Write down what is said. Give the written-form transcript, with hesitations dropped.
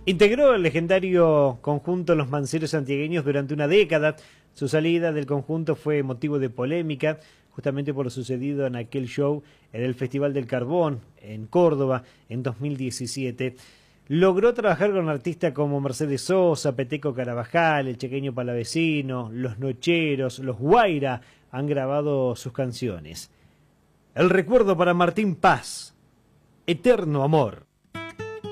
Integró el legendario conjunto Los Manceros Santiagueños durante una década. Su salida del conjunto fue motivo de polémica, justamente por lo sucedido en aquel show en el Festival del Carbón, en Córdoba, en 2017. Logró trabajar con artistas como Mercedes Sosa, Peteco Carabajal, El Chaqueño Palavecino, Los Nocheros, Los Guaira han grabado sus canciones. El recuerdo para Martín Paz, Eterno Amor.